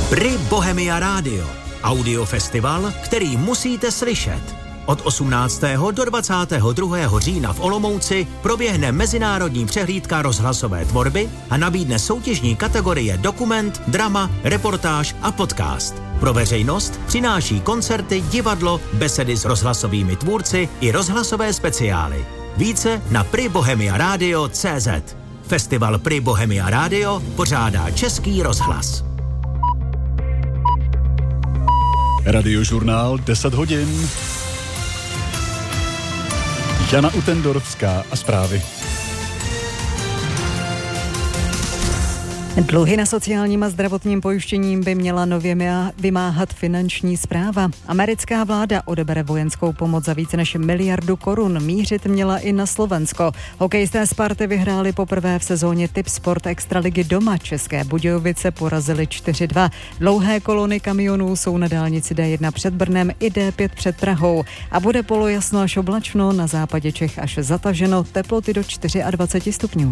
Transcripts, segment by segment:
Pri Bohemia Radio. Audiofestival, který musíte slyšet. Od 18. do 22. října v Olomouci proběhne mezinárodní přehlídka rozhlasové tvorby a nabídne soutěžní kategorie dokument, drama, reportáž a podcast. Pro veřejnost přináší koncerty, divadlo, besedy s rozhlasovými tvůrci i rozhlasové speciály. Více na pribohemiaradio.cz. Festival Pri Bohemia Radio pořádá Český rozhlas. Radiožurnál 10 hodin. Jana Utendorovská a zprávy. Dluhy na sociálním a zdravotním pojištěním by měla nově vymáhat finanční správa. Americká vláda odebere vojenskou pomoc za více než 1 miliardu korun. Mířit měla i na Slovensko. Hokejisté Sparty vyhráli poprvé v sezóně Tip Sport Extraligy doma. České Budějovice porazili 4-2. Dlouhé kolony kamionů jsou na dálnici D1 před Brnem i D5 před Prahou. A bude polojasno až oblačno, na západě Čech až zataženo, teploty do 24 stupňů.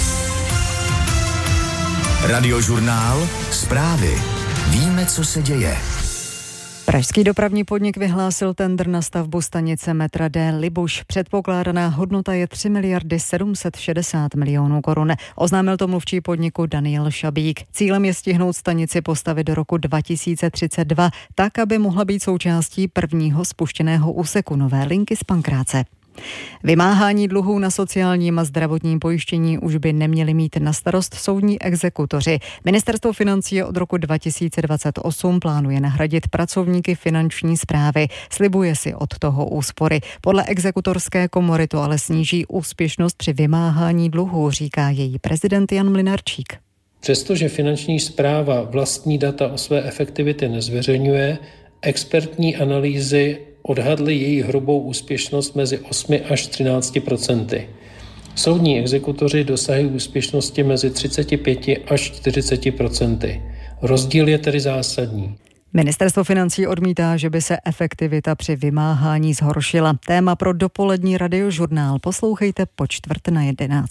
Radiožurnál, zprávy. Víme, co se děje. Pražský dopravní podnik vyhlásil tendr na stavbu stanice metra D Libuš. Předpokládaná hodnota je 3 miliardy 760 milionů korun. Oznámil to mluvčí podniku Daniel Šabík. Cílem je stihnout stanici postavit do roku 2032, tak, aby mohla být součástí prvního spuštěného úseku nové linky z Pankráce. Vymáhání dluhů na sociálním a zdravotním pojištění už by neměli mít na starost soudní exekutoři. Ministerstvo financí od roku 2028 plánuje nahradit pracovníky finanční správy. Slibuje si od toho úspory. Podle exekutorské komory to ale sníží úspěšnost při vymáhání dluhů, říká její prezident Jan Mlynarčík. Přestože finanční správa vlastní data o své efektivitě nezveřejňuje, expertní analýzy odhadly její hrubou úspěšnost mezi 8 až 13%. Soudní exekutoři dosahují úspěšnosti mezi 35 až 40%. Rozdíl je tedy zásadní. Ministerstvo financí odmítá, že by se efektivita při vymáhání zhoršila. Téma pro dopolední radiožurnál poslouchejte po 10:45.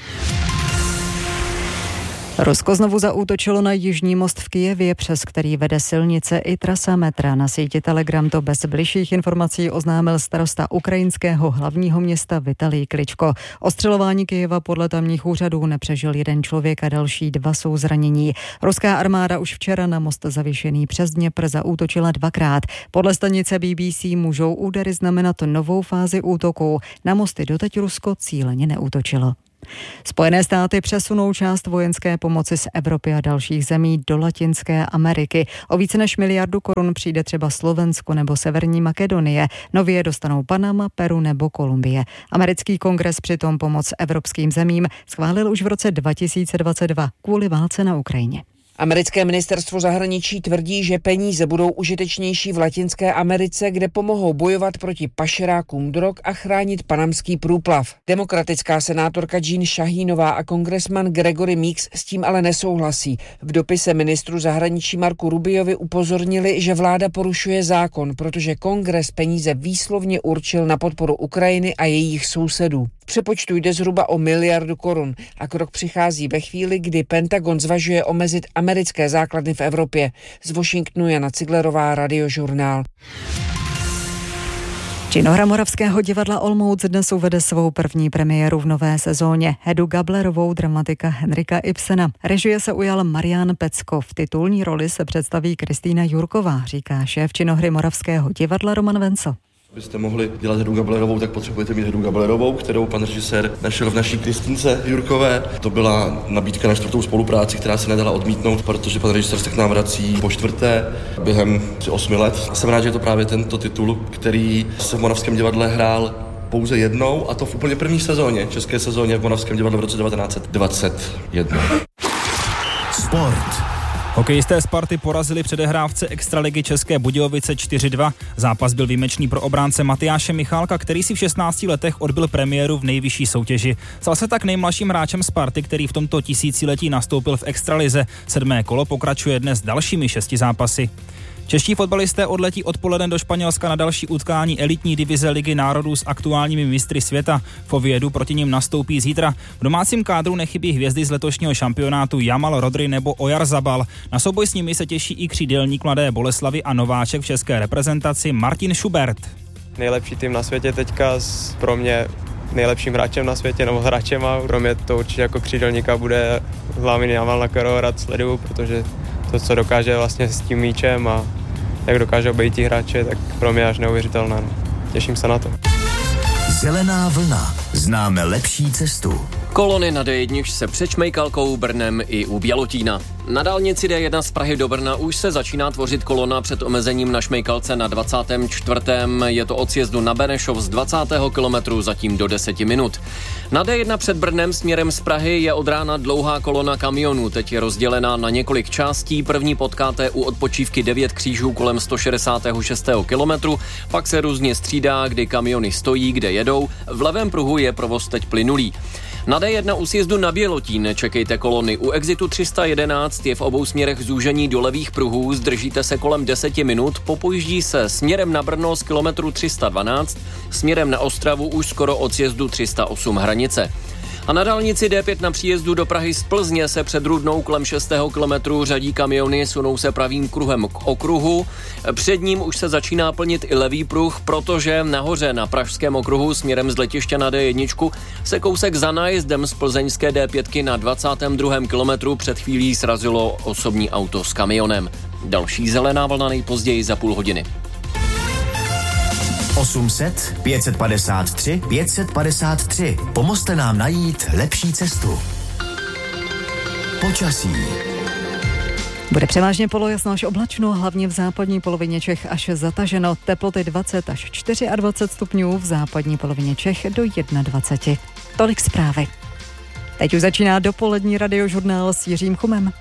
Rusko znovu zaútočilo na jižní most v Kyjevě, přes který vede silnice i trasa metra. Na síti Telegram to bez bližších informací oznámil starosta ukrajinského hlavního města Vitalij Kličko. Ostřelování Kyjeva podle tamních úřadů nepřežil 1 člověk a další 2 jsou zranění. Ruská armáda už včera na most zavěšený přes Dněpr zaútočila 2krát. Podle stanice BBC můžou údery znamenat novou fázi útoků. Na mosty doteď Rusko cíleně neútočilo. Spojené státy přesunou část vojenské pomoci z Evropy a dalších zemí do Latinské Ameriky. O více než 1 miliardu korun přijde třeba Slovensko nebo Severní Makedonie. Nově dostanou Panama, Peru nebo Kolumbie. Americký kongres přitom pomoc evropským zemím schválil už v roce 2022 kvůli válce na Ukrajině. Americké ministerstvo zahraničí tvrdí, že peníze budou užitečnější v Latinské Americe, kde pomohou bojovat proti pašerákům drog a chránit panamský průplav. Demokratická senátorka Jean Shahinová a kongresman Gregory Meeks s tím ale nesouhlasí. V dopise ministru zahraničí Marku Rubiovi upozornili, že vláda porušuje zákon, protože kongres peníze výslovně určil na podporu Ukrajiny a jejich sousedů. V přepočtu jde zhruba o 1 miliardu korun a krok přichází ve chvíli, kdy Pentagon zvažuje omezit americké základny v Evropě. Z Washingtonu Jana Ciglerová, Radiožurnál. Činohra Moravského divadla Olomouc dnes uvede svou první premiéru v nové sezóně. Hedu Gablerovou dramatika Henrika Ibsena. Režie se ujal Marián Pecko. V titulní roli se představí Kristýna Jurková, říká šéf činohry Moravského divadla Roman Vencel. Abyste mohli dělat Hedu Gablerovou, tak potřebujete mít Hedu Gablerovou, kterou pan režisér našel v naší Kristýnce Jurkové. To byla nabídka na 4. spolupráci, která se nedala odmítnout, protože pan režisér se k nám vrací po 4. během 8 let. Jsem rád, že je to právě tento titul, který se v Moravském divadle hrál pouze jednou, a to v úplně první sezóně, české sezóně v Moravském divadle v roce 1921. Sport. Hokejisté Sparty porazili předehrávce Extraligy České Budějovice 4-2. Zápas byl výjimečný pro obránce Matyáše Michálka, který si v 16 letech odbyl premiéru v nejvyšší soutěži. Stal se tak nejmladším hráčem Sparty, který v tomto tisíciletí nastoupil v Extralize. 7. kolo pokračuje dnes dalšími 6 zápasy. Čeští fotbalisté odletí odpoledne do Španělska na další utkání elitní divize Ligy národů s aktuálními mistry světa. V Oviedu proti nim nastoupí zítra. V domácím kádru nechybí hvězdy z letošního šampionátu Jamal Rodri nebo Oyarzabal. Na souboj s nimi se těší i křídelník Mladé Boleslavi a nováček v české reprezentaci Martin Schubert. Nejlepší tým na světě teďka, pro mě nejlepším hráčem na světě, nebo hráčema. Pro mě to určitě jako křídelníka bude Lamine Yamal, na kterého rád sleduju, protože to, co dokáže vlastně s tím míčem a jak dokáže obejít tí hráče, tak pro mě až neuvěřitelné. No. Těším se na to. Zelená vlna. Známe lepší cestu. Kolony na D1 se přečmejkalkou, Brnem i u Bělotína. Na dálnici D1 z Prahy do Brna už se začíná tvořit kolona před omezením na šmejkalce na 24. Je to od sjezdu na Benešov z 20. kilometru zatím do 10 minut. Na D1 před Brnem směrem z Prahy je od rána dlouhá kolona kamionů. Teď je rozdělená na několik částí. První potkáte u odpočívky 9 křížů kolem 166. kilometru. Pak se různě střídá, kdy kamiony stojí, kde jedou. V levém pruhu je provoz teď plynulý. Na D1 u sjezdu na Bělotín čekejte kolony. U exitu 311 je v obou směrech zúžení do levých pruhů, zdržíte se kolem 10 minut, popojíždí se směrem na Brno z kilometru 312, směrem na Ostravu už skoro od sjezdu 308 Hranice. A na dálnici D5 na příjezdu do Prahy z Plzně se před Rudnou kolem 6. kilometru řadí kamiony, sunou se pravým kruhem k okruhu. Před ním už se začíná plnit i levý pruh, protože nahoře na pražském okruhu směrem z letiště na D1 se kousek za nájezdem z plzeňské D5 na 22. kilometru před chvílí srazilo osobní auto s kamionem. Další zelená vlna nejpozději za půl hodiny. 800 553 553. Pomozte nám najít lepší cestu. Počasí. Bude převážně polojasno až oblačno, hlavně v západní polovině Čech až zataženo. Teploty 20 až 24 stupňů, v západní polovině Čech do 21. Tolik zprávy. Teď už začíná dopolední radiožurnál s Jiřím Chumem.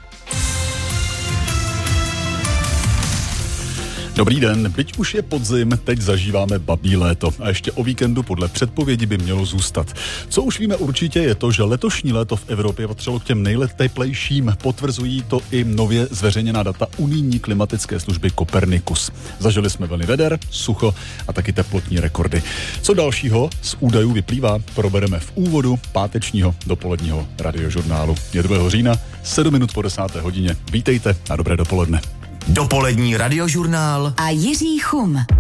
Dobrý den, byť už je podzim, teď zažíváme babí léto a ještě o víkendu podle předpovědi by mělo zůstat. Co už víme určitě je to, že letošní léto v Evropě patřilo k těm nejteplejším, potvrzují to i nově zveřejněná data unijní klimatické služby Copernicus. Zažili jsme vlny veder, sucho a taky teplotní rekordy. Co dalšího z údajů vyplývá, probereme v úvodu pátečního dopoledního radiožurnálu. Je 2. října, 7 minut po 10. hodině. Vítejte a dobré dopoledne. Dopolední radiožurnál a Jiří Chum.